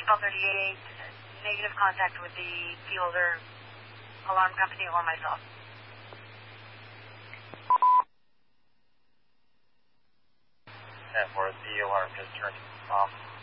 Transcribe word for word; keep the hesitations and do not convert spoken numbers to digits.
Call thirty-eight, negative contact with the key holder, alarm company, or myself. ten four, the alarm just turned off.